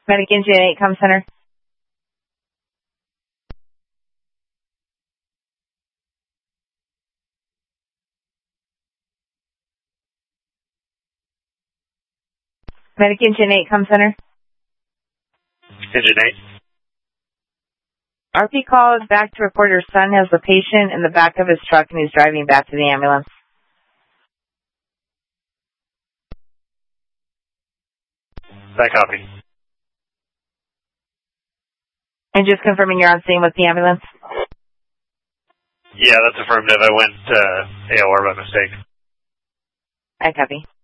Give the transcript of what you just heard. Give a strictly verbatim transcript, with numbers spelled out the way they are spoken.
Medic Engine eight, come center. Medic Engine eight, come center. Engine eight. R P call is back to report your son has the patient in the back of his truck and he's driving back to the ambulance. That copy. And just confirming you're on scene with the ambulance? Yeah, that's affirmative. I went uh, A O R by mistake. I copy.